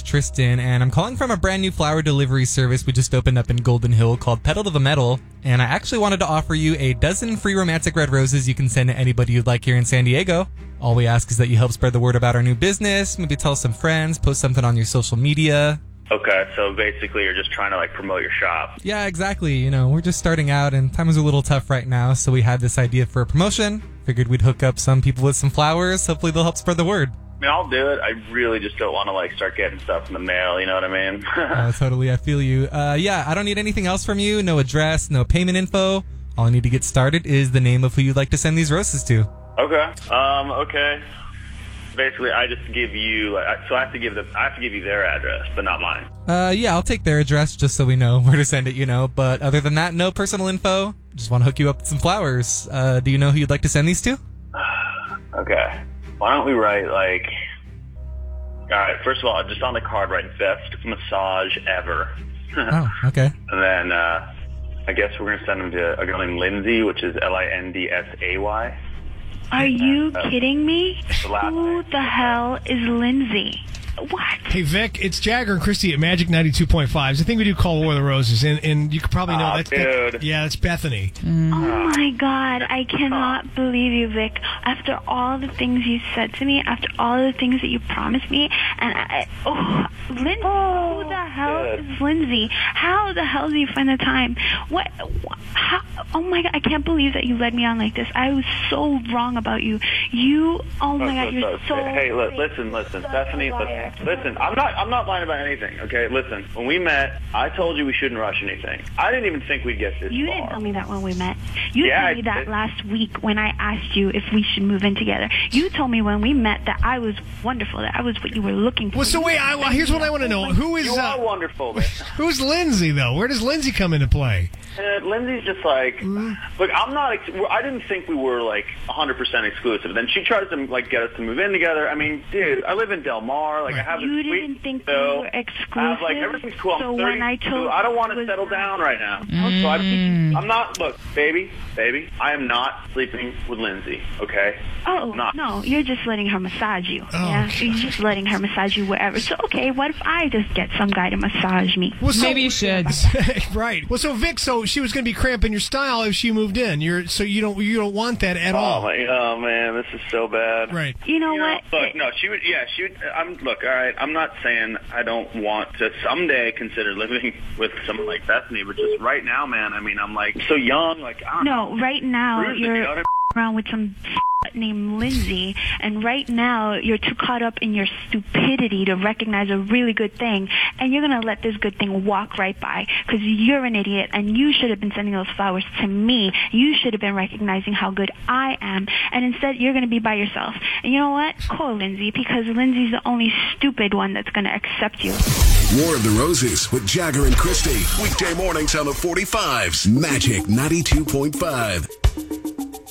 Tristan, and I'm calling from a brand new flower delivery service we just opened up in Golden Hill called Pedal to the Metal, and I actually wanted to offer you a dozen free romantic red roses you can send to anybody you'd like here in San Diego. All we ask is that you help spread the word about our new business, maybe tell some friends, post something on your social media. Okay, so basically you're just trying to promote your shop. Yeah, exactly. We're just starting out and time is a little tough right now, so we had this idea for a promotion. Figured we'd hook up some people with some flowers. Hopefully they'll help spread the word. I mean, I'll do it. I really just don't want to start getting stuff in the mail, you know what I mean? Totally, I feel you. Yeah, I don't need anything else from you. No address, no payment info. All I need to get started is the name of who you'd like to send these roses to. Okay. Okay. Basically, I just give you, so I have to give you their address, but not mine. Yeah, I'll take their address just so we know where to send it, But other than that, no personal info. Just want to hook you up with some flowers. Do you know who you'd like to send these to? Okay. Why don't we write, all right, first of all, just on the card, write best massage ever. Oh, okay. And then, I guess we're going to send them to a girl named Lindsay, which is Lindsay. Are you kidding me? The Who the hell is Lindsay? What? Hey, Vic, it's Jagger and Christy at Magic 92.5. I think we do call War of the Roses, and you could probably know that's... dude. Yeah, that's Bethany. Oh, my God. I cannot believe you, Vic. After all the things you said to me, after all the things that you promised me, and Lindsay, who the hell is Lindsay? How the hell do you find the time? How, oh, my God, I can't believe that you led me on like this. I was so wrong about you. Oh, my God, you're so... Hey, listen, Bethany, listen, I'm not lying about anything, okay? Listen, when we met, I told you we shouldn't rush anything. I didn't even think we'd get this You far. didn't tell me that when we met. You told me that last week when I asked you if we should move in together. You told me when we met that I was wonderful, that I was what you were looking for. Well, so wait, here's what I want to know. Who is... You are wonderful, man. Who's Lindsay, though? Where does Lindsay come into play? Lindsay's just look, I didn't think we were 100% exclusive. Then she tries to get us to move in together. I mean, dude, I live in Del Mar. I have You this didn't sweet think we show. were exclusive? Everything's cool. So I'm 32. when I told I don't want you to settle down right now. So I'm not, look, baby, I am not sleeping with Lindsay, okay? Oh, no, you're just letting her massage you. Yeah, okay. you're just letting her massage you wherever. So, okay, what if I just get some guy to massage me? Well, Maybe you should. Right. Well, so Vic, she was going to be cramping your style if she moved in. You don't want that at all. Oh man, this is so bad. Right. You know what? Look, no, she would. Look, all right. I'm not saying I don't want to someday consider living with someone like Bethany, but just right now, man. I mean, I'm so young. I don't know. No, right now you're around with some named Lindsay, and right now you're too caught up in your stupidity to recognize a really good thing, and you're going to let this good thing walk right by because you're an idiot, and you should have been sending those flowers to me. You should have been recognizing how good I am, and instead you're going to be by yourself. And you know what? Call Lindsay, because Lindsay's the only stupid one that's going to accept you. War of the Roses with Jagger and Christy. Weekday mornings on the 45s. Magic 92.5.